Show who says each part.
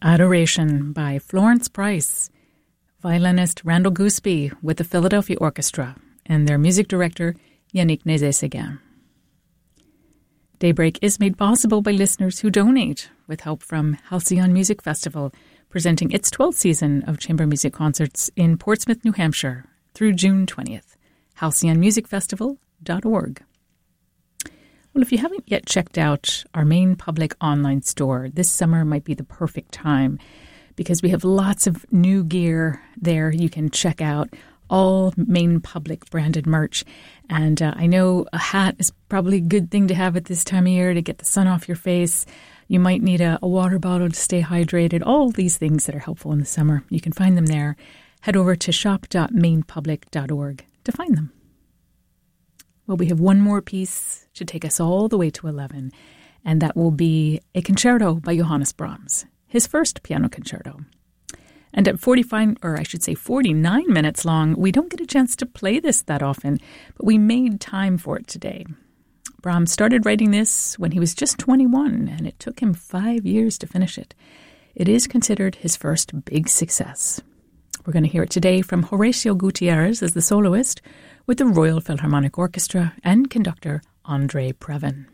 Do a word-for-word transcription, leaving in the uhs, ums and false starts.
Speaker 1: Adoration by Florence Price, violinist Randall Gooseby with the Philadelphia Orchestra, and their music director Yannick Nézet-Séguin. Daybreak is made possible by listeners who donate, with help from Halcyon Music Festival, presenting its twelfth season of chamber music concerts in Portsmouth, New Hampshire, through June twentieth. halcyon music festival dot org. Well, if you haven't yet checked out our main public online store, this summer might be the perfect time because we have lots of new gear there. You can check out all main public branded merch. And uh, I know a hat is probably a good thing to have at this time of year to get the sun off your face. You might need a, a water bottle to stay hydrated. All these things that are helpful in the summer. You can find them there. Head over to shop dot main public dot org to find them. Well, we have one more piece to take us all the way to eleven, and that will be a concerto by Johannes Brahms, his first piano concerto. And at forty-five, or I should say forty-nine minutes long, we don't get a chance to play this that often, but we made time for it today. Brahms started writing this when he was just twenty-one, and it took him five years to finish it. It is considered his first big success. We're going to hear it today from Horacio Gutierrez as the soloist, with the Royal Philharmonic Orchestra and conductor Andrei Previn.